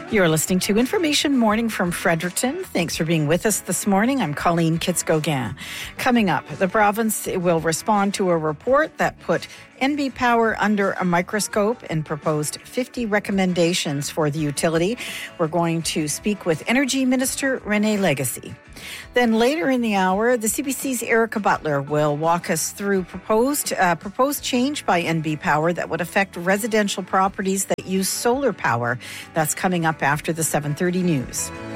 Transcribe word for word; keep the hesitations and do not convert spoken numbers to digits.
You're listening to Information Morning from Fredericton. Thanks for being with us this morning. I'm Colleen Kitts-Gauguin. Coming up, the province will respond to a report that put N B Power under a microscope and proposed fifty recommendations for the utility. We're going to speak with Energy Minister Renee Legacy. Then later in the hour, the C B C's Erica Butler will walk us through proposed uh, proposed change by N B Power that would affect residential properties that use solar power. That's coming up after the seven thirty news.